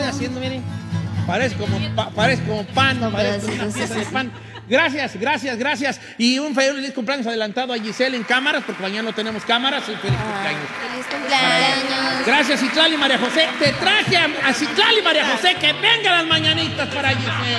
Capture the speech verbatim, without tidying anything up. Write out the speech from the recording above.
haciendo, miren. Parece como, pa, parece como pan, No, parece pero una sí, sí, pieza sí, de sí. pan. Gracias, gracias, gracias. Y un feliz cumpleaños adelantado a Giselle en cámaras, porque mañana no tenemos cámaras. Un feliz cumpleaños. Feliz cumpleaños. Gracias, Citlali María José. Te traje a, a Citlali María José que venga las mañanitas para Giselle.